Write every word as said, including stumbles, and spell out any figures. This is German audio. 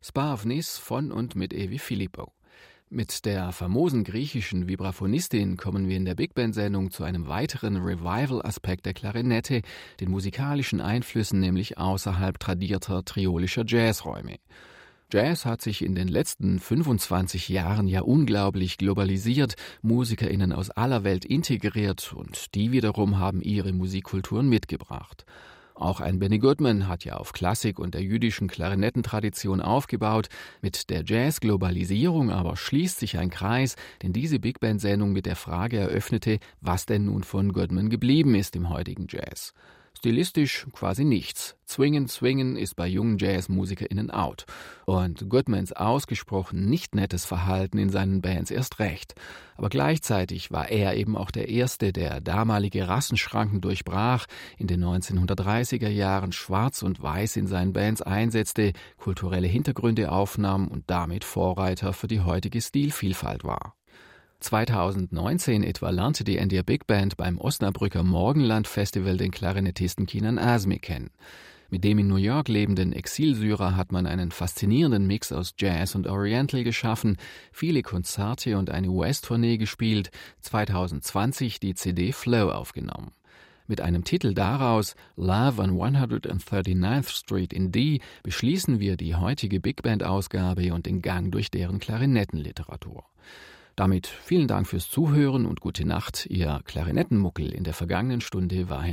Sparvnis von und mit Evi Philippou. Mit der famosen griechischen Vibraphonistin kommen wir in der Big Band-Sendung zu einem weiteren Revival-Aspekt der Klarinette, den musikalischen Einflüssen nämlich außerhalb tradierter triolischer Jazzräume. Jazz hat sich in den letzten fünfundzwanzig Jahren ja unglaublich globalisiert, MusikerInnen aus aller Welt integriert und die wiederum haben ihre Musikkulturen mitgebracht. Auch ein Benny Goodman hat ja auf Klassik und der jüdischen Klarinettentradition aufgebaut. Mit der Jazz-Globalisierung aber schließt sich ein Kreis, den diese Big Band-Sendung mit der Frage eröffnete, was denn nun von Goodman geblieben ist im heutigen Jazz. Stilistisch quasi nichts. Swingen, swingen ist bei jungen JazzmusikerInnen out. Und Goodmans ausgesprochen nicht nettes Verhalten in seinen Bands erst recht. Aber gleichzeitig war er eben auch der Erste, der damalige Rassenschranken durchbrach, in den neunzehnhundertdreißiger Jahren Schwarz und Weiß in seinen Bands einsetzte, kulturelle Hintergründe aufnahm und damit Vorreiter für die heutige Stilvielfalt war. zweitausendneunzehn etwa lernte die India Big Band beim Osnabrücker Morgenland Festival den Klarinettisten Kenan Azmi kennen. Mit dem in New York lebenden Exilsyrer hat man einen faszinierenden Mix aus Jazz und Oriental geschaffen, viele Konzerte und eine U S-Tournee gespielt, zweitausendzwanzig die C D Flow aufgenommen. Mit einem Titel daraus, Love on hundertdreißigneunte Street in D, beschließen wir die heutige Big Band-Ausgabe und den Gang durch deren Klarinettenliteratur. Damit vielen Dank fürs Zuhören und gute Nacht. Ihr Klarinettenmuckel in der vergangenen Stunde war